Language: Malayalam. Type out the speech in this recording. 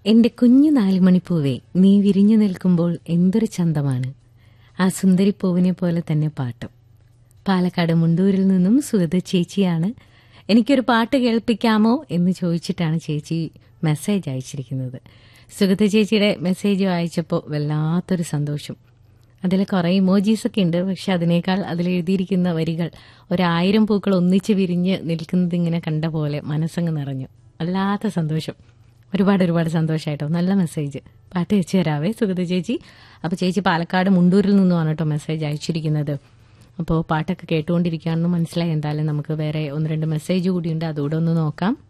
എന്റെ കുഞ്ഞു നാലുമണിപ്പൂവേ, നീ വിരിഞ്ഞു നിൽക്കുമ്പോൾ എന്തൊരു ചന്തമാണ്. ആ സുന്ദരിപ്പൂവിനെ പോലെ തന്നെ പാട്ടും. പാലക്കാട് മുണ്ടൂരിൽ നിന്നും സുഗത ചേച്ചിയാണ്. എനിക്കൊരു പാട്ട് കേൾപ്പിക്കാമോ എന്ന് ചോദിച്ചിട്ടാണ് ചേച്ചി മെസ്സേജ് അയച്ചിരിക്കുന്നത്. സുഗത ചേച്ചിയുടെ മെസ്സേജ് വായിച്ചപ്പോൾ വല്ലാത്തൊരു സന്തോഷം. അതിൽ കുറേ ഇമോജീസ് ഒക്കെ ഉണ്ട്. പക്ഷെ അതിനേക്കാൾ അതിലെഴുതിയിരിക്കുന്ന വരികൾ 1000 പൂക്കൾ ഒന്നിച്ച് വിരിഞ്ഞ് നിൽക്കുന്നത് ഇങ്ങനെ കണ്ട പോലെ മനസ്സങ്ങ് നിറഞ്ഞു. വല്ലാത്ത സന്തോഷം. ഒരുപാട് സന്തോഷമായിട്ടോ. നല്ല മെസ്സേജ്. പാട്ട് വെച്ച് തരാവേ സുഗത ചേച്ചി. അപ്പോൾ ചേച്ചി പാലക്കാട് മുണ്ടൂരിൽ നിന്നുമാണ് കേട്ടോ മെസ്സേജ് അയച്ചിരിക്കുന്നത്. അപ്പോൾ പാട്ടൊക്കെ കേട്ടുകൊണ്ടിരിക്കുകയാണെന്ന് മനസ്സിലായി. എന്തായാലും നമുക്ക് വേറെ 1-2 മെസ്സേജ് കൂടിയുണ്ട്, അതുകൂടെ ഒന്ന് നോക്കാം.